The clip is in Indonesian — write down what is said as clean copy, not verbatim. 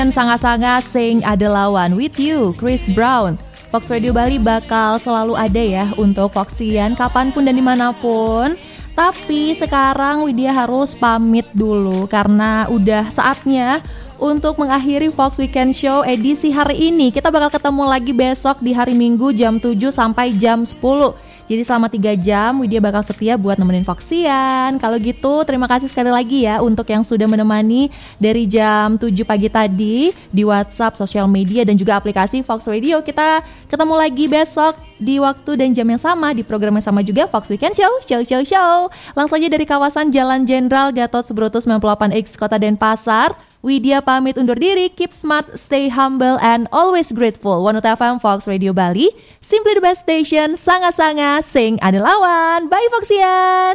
Sangat-sangat sing ada lawan with you, Chris Brown. Fox Radio Bali bakal selalu ada ya untuk Foxian kapanpun dan dimanapun. Tapi sekarang Widya harus pamit dulu karena udah saatnya untuk mengakhiri Fox Weekend Show edisi hari ini. Kita bakal ketemu lagi besok di hari Minggu jam 7 sampai jam 10. Jadi selama 3 jam Widya bakal setia buat nemenin Foxian. Kalau gitu terima kasih sekali lagi ya untuk yang sudah menemani dari jam 7 pagi tadi di WhatsApp, sosial media dan juga aplikasi Fox Radio. Kita ketemu lagi besok di waktu dan jam yang sama di program yang sama juga, Fox Weekend Show. Langsung aja dari kawasan Jalan Jenderal Gatot Subroto 98X Kota Denpasar. Widya pamit undur diri. Keep smart, stay humble, and always grateful. 101 FM Fox Radio Bali, simply the best station. Sangat-sangat sing ada lawan. Bye Foxian.